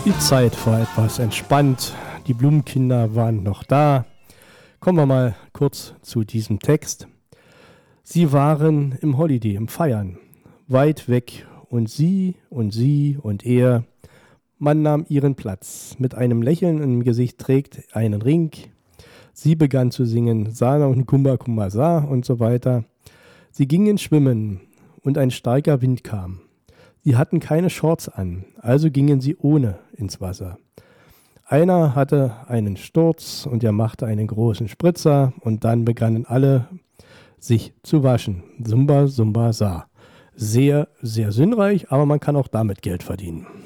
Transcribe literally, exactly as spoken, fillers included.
Die Zeit war etwas entspannt, die Blumenkinder waren noch da. Kommen wir mal kurz zu diesem Text. Sie waren im Holiday, im Feiern, weit weg und sie und sie und er. Man nahm ihren Platz. Mit einem Lächeln im Gesicht trägt einen Ring. Sie begann zu singen, Sana und Kumba Kumba Sa und so weiter. Sie gingen schwimmen und ein starker Wind kam. Sie hatten keine Shorts an, also gingen sie ohne ins Wasser. Einer hatte einen Sturz und er machte einen großen Spritzer und dann begannen alle sich zu waschen. Sumba, Sumba, Sa. Sehr, sehr sinnreich, aber man kann auch damit Geld verdienen.